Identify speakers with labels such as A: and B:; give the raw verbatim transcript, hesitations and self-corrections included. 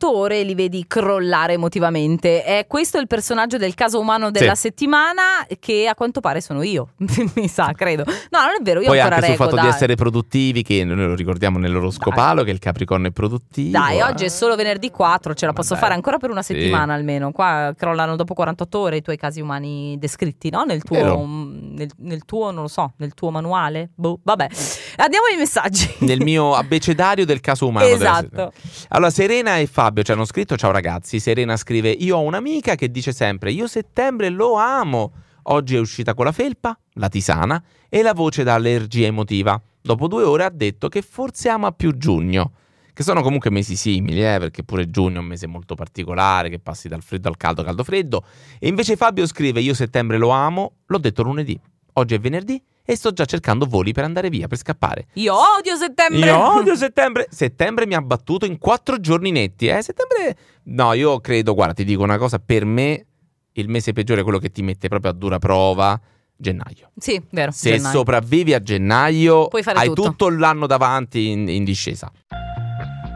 A: quarantotto ore li vedi crollare emotivamente. È questo il personaggio del caso umano della
B: sì.
A: settimana, che a quanto pare sono io. Mi sa, credo. No, non è vero, io
B: Poi
A: ancora
B: anche sul
A: reggo,
B: fatto
A: dai.
B: di essere produttivi, che noi lo ricordiamo nell'oroscopalo, che il Capricorno è produttivo.
A: Dai,
B: eh.
A: oggi è solo venerdì quattro, ce la
B: Ma
A: posso
B: dai.
A: fare ancora per una
B: Sì.
A: settimana almeno. Qua crollano dopo quarantotto ore i tuoi casi umani descritti, no? Nel tuo,
B: Vero.
A: nel, nel tuo, non lo so, nel tuo manuale. Boh, vabbè. Andiamo ai messaggi.
B: Nel mio abbecedario del caso umano.
A: Esatto.
B: Allora, Serena e Fabio ci hanno scritto: ciao ragazzi, Serena scrive: io ho un'amica che dice sempre io settembre lo amo. Oggi è uscita con la felpa, la tisana e la voce da allergia emotiva. Dopo due ore ha detto che forse ama più giugno, che sono comunque mesi simili, eh, perché pure giugno è un mese molto particolare, che passi dal freddo al caldo, caldo freddo. E invece Fabio scrive: io settembre lo amo, l'ho detto lunedì, oggi è venerdì e sto già cercando voli per andare via, per scappare.
A: Io odio settembre.
B: Io odio settembre. Settembre mi ha battuto in quattro giorni netti. Eh, settembre. No, io credo, guarda, ti dico una cosa, per me il mese peggiore è quello che ti mette proprio a dura prova, gennaio.
A: Sì, vero.
B: Se
A: gennaio.
B: sopravvivi a gennaio,
A: Puoi fare
B: hai
A: tutto.
B: tutto l'anno davanti in, in discesa.